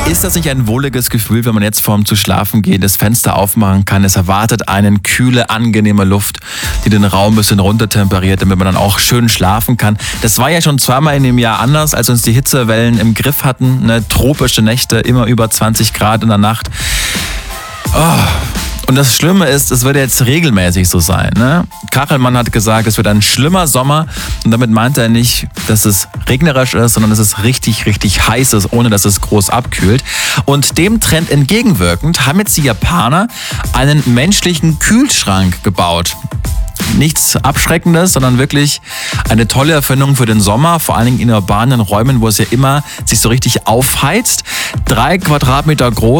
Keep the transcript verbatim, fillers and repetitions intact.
Ist das nicht ein wohliges Gefühl, wenn man jetzt vorm zu schlafen gehen das Fenster aufmachen kann? Es erwartet einen kühle, angenehme Luft, die den Raum ein bisschen runtertemperiert, damit man dann auch schön schlafen kann. Das war ja schon zweimal in dem Jahr anders, als uns die Hitzewellen im Griff hatten. Ne? Tropische Nächte, immer über zwanzig Grad in der Nacht. Oh. Und das Schlimme ist, es wird jetzt regelmäßig so sein. Ne? Kachelmann hat gesagt, es wird ein schlimmer Sommer. Und damit meint er nicht, dass es regnerisch ist, sondern dass es richtig, richtig heiß ist, ohne dass es groß abkühlt. Und dem Trend entgegenwirkend haben jetzt die Japaner einen menschlichen Kühlschrank gebaut. Nichts Abschreckendes, sondern wirklich eine tolle Erfindung für den Sommer, vor allen Dingen in urbanen Räumen, wo es ja immer sich so richtig aufheizt. Drei Quadratmeter groß.